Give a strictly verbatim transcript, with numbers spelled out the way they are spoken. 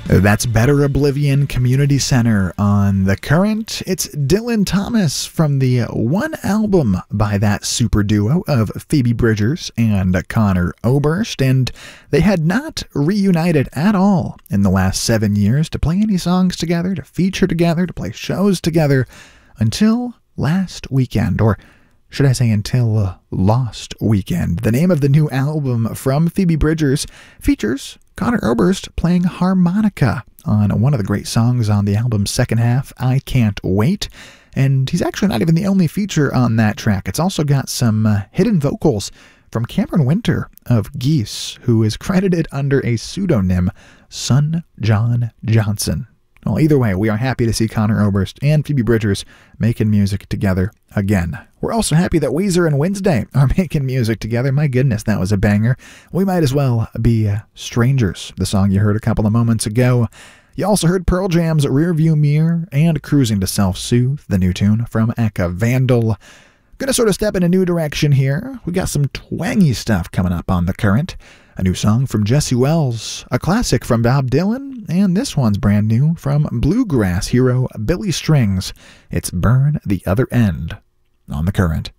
That's Better Oblivion Community Center on The Current. It's Dylan Thomas from the one album by that super duo of Phoebe Bridgers and Conor Oberst, and they had not reunited at all in the last seven years to play any songs together, to feature together, to play shows together until last weekend, or should I say until uh, Lost Weekend. The name of the new album from Phoebe Bridgers features Conor Oberst playing harmonica on one of the great songs on the album's second half, I Can't Wait. And he's actually not even the only feature on that track. It's also got some uh, hidden vocals from Cameron Winter of Geese, who is credited under a pseudonym, Son John Johnson. Well, either way, we are happy to see Conor Oberst and Phoebe Bridgers making music together again. We're also happy that Weezer and Wednesday are making music together. My goodness, that was a banger. We might as well be uh, strangers, the song you heard a couple of moments ago. You also heard Pearl Jam's Rearview Mirror and Cruising to Self-Soothe, the new tune from Eka Vandal. Gonna sort of step in a new direction here. We got some twangy stuff coming up on The Current. A new song from Jesse Wells, a classic from Bob Dylan, and this one's brand new from bluegrass hero Billy Strings. It's Burn the Other End on The Current.